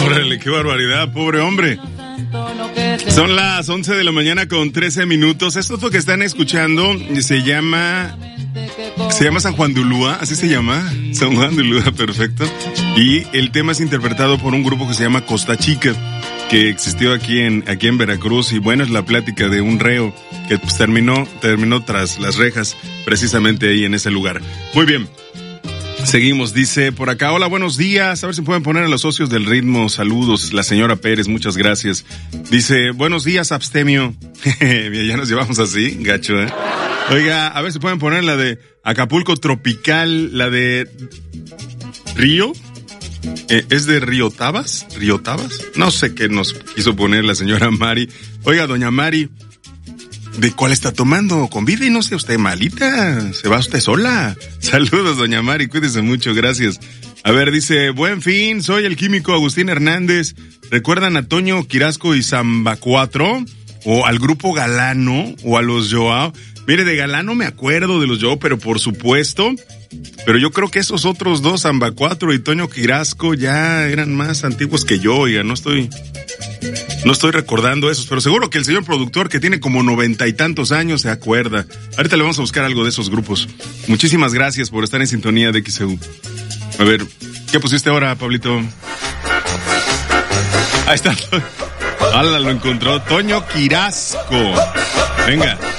Órale, qué barbaridad, pobre hombre. Son las 11 de la mañana con 13 minutos. Esto que están escuchando se llama San Juan de Ulúa, así se llama, San Juan de Ulúa, perfecto. Y el tema es interpretado por un grupo que se llama Costa Chica, que existió aquí en Veracruz, y bueno, es la plática de un reo que pues terminó tras las rejas, precisamente ahí en ese lugar. Muy bien. Seguimos, dice por acá, hola, buenos días, a ver si pueden poner a los socios del ritmo, saludos, la señora Pérez, muchas gracias. Dice, buenos días, abstemio. Ya nos llevamos así, gacho, ¿eh? Oiga, a ver si pueden poner la de Acapulco Tropical, la de Río. ¿Es de Río Tabas? No sé qué nos quiso poner la señora Mari. Oiga, doña Mari, ¿de cuál está tomando? Convide y no sea usted malita, se va usted sola. Saludos, doña Mari, cuídese mucho, gracias. A ver, dice, buen fin, soy el químico Agustín Hernández. ¿Recuerdan a Toño Quirasco y Samba 4? ¿O al grupo Galano? ¿O a los Joao? Mire, de Galano me acuerdo, de los Joao, pero por supuesto. Pero yo creo que esos otros dos, Samba 4 y Toño Quirasco, ya eran más antiguos que yo, oiga, no estoy recordando esos, pero seguro que el señor productor, que tiene como 90 y tantos años, se acuerda. Ahorita le vamos a buscar algo de esos grupos. Muchísimas gracias por estar en sintonía de XEU. A ver, ¿qué pusiste ahora, Pablito? Ahí está. ¡Hala, lo encontró! Toño Quirasco. Venga.